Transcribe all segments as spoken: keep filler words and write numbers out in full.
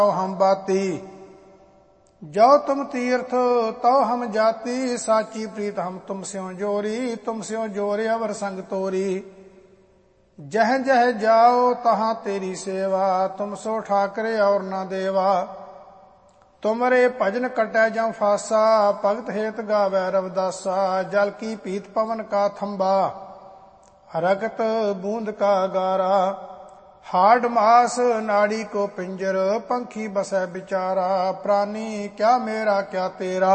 हम बाती, जो तुम तीर्थ तो हम जाति, साची प्रीत हम तुम स्यों जोरी, तुम स्यों जोरे अवर संग तोरी। जह जह जाओ तहां तेरी सेवा, तुम सो ठाकरे और न देवा। तुमरे भजन कटै जं फासा, भगत हेत गावै रविदासा। जल की पीत पवन का थंबा, रगत बूंद का गारा। हाड मास नाड़ी को पिंजर, पंखी बसै बिचारा। प्राणी क्या मेरा क्या तेरा,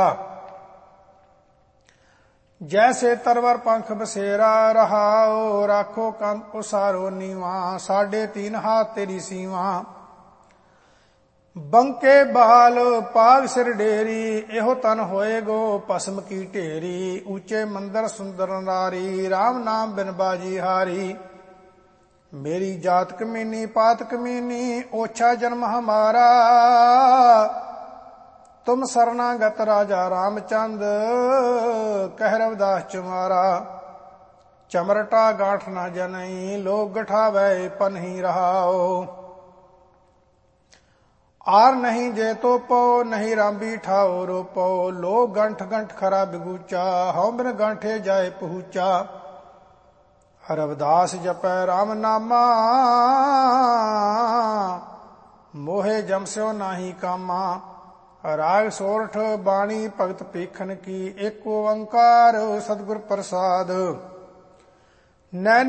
जैसे तरवर पंख बसेरा। रहाओ राखो कंत उसारो नीवा, साढ़े तीन हाथ तेरी सीवा। बंके बाल पाग सिर डेरी, एहो तन होएगो भस्म की ढेरी। ऊंचे मंदिर सुंदर नारी, राम नाम बिन बाजी हारी। मेरी जात कमीनी पात कमीनी, ओछा जन्म हमारा। तुम शरणागत राजा रामचंद, कह रविदास चुमारा। चमरटा गांठ न जनई, लोग गठावे पनही रहाओ। आर नहीं जे तो पो, नहीं रांबी ठाओ रोपो। लोग गंठ गंठ खरा बिगूचा, हौ बिन गांठे जाए पहुंचा। रविदास जपै राम नामा, मोहे जमस्यो नाही कामा। राग सोरठ बाणी भगत पेखन की, एक ओंकार सतगुर प्रसाद। नैन